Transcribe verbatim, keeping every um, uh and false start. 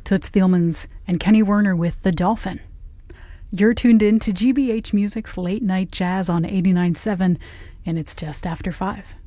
Toots Thielmans and Kenny Werner with The Dolphin. You're tuned in to G B H Music's Late Night Jazz on eighty-nine point seven, and it's just after five.